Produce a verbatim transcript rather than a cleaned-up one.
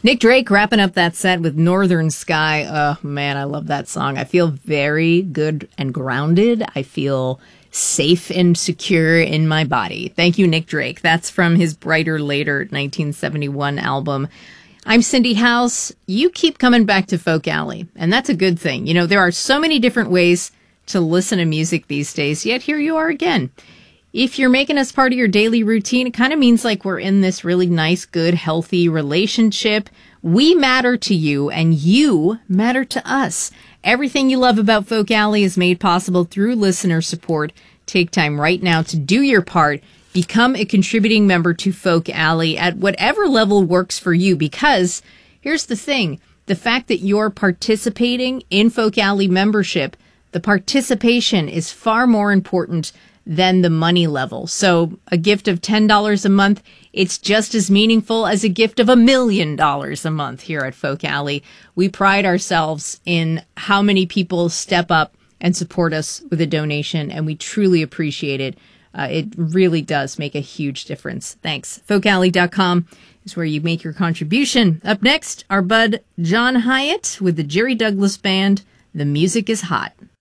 Nick Drake wrapping up that set with Northern Sky. Oh, man, I love that song. I feel very good and grounded. I feel safe and secure in my body. Thank you, Nick Drake. That's from his Brighter Later nineteen seventy-one album. I'm Cindy House. You keep coming back to Folk Alley, and that's a good thing. You know, there are so many different ways to listen to music these days, yet here you are again. If you're making us part of your daily routine, it kind of means like we're in this really nice, good, healthy relationship. We matter to you, and you matter to us. Everything you love about Folk Alley is made possible through listener support. Take time right now to do your part. Become a contributing member to Folk Alley at whatever level works for you, because here's the thing. The fact that you're participating in Folk Alley membership, the participation is far more important than the money level. So a gift of ten dollars a month, it's just as meaningful as a gift of a million dollars a month here at Folk Alley. We pride ourselves in how many people step up and support us with a donation, and we truly appreciate it. Uh, it really does make a huge difference. Thanks. folk alley dot com is where you make your contribution. Up next, our bud John Hyatt with the Jerry Douglas Band. The music is hot.